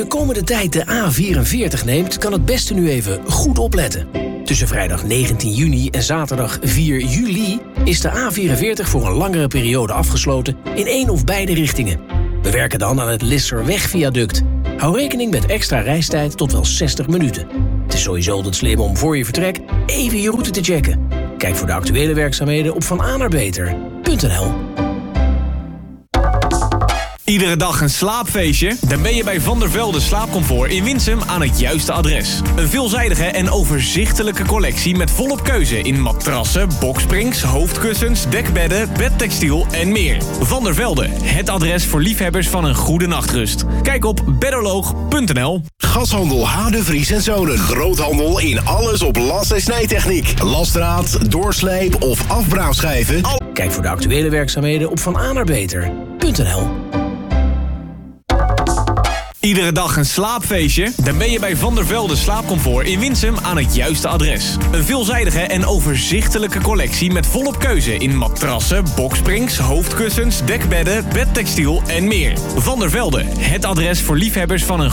de komende tijd de A44 neemt, kan het beste nu even goed opletten. Tussen vrijdag 19 juni en zaterdag 4 juli is de A44 voor een langere periode afgesloten in één of beide richtingen. We werken dan aan het Lisserwegviaduct. Hou rekening met extra reistijd tot wel 60 minuten. Het is sowieso altijd slim om voor je vertrek even je route te checken. Kijk voor de actuele werkzaamheden op vananerbeter.nl. Iedere dag een slaapfeestje? Dan ben je bij Van der Velde Slaapcomfort in Winsum aan het juiste adres. Een veelzijdige en overzichtelijke collectie met volop keuze in matrassen, boksprings, hoofdkussens, dekbedden, bedtextiel en meer. Van der Velde, het adres voor liefhebbers van een goede nachtrust. Kijk op bedderloog.nl. Gashandel H. de Vries en Zonen. Groothandel in alles op las- en snijtechniek. Lasdraad, doorslijp of afbraakschijven. Kijk voor de actuele werkzaamheden op vananerbeter.nl. Iedere dag een slaapfeestje? Dan ben je bij Van der Velde Slaapcomfort in Winsum aan het juiste adres. Een veelzijdige en overzichtelijke collectie met volop keuze in matrassen, boksprings, hoofdkussens, dekbedden, bedtextiel en meer. Van der Velde, het adres voor liefhebbers van een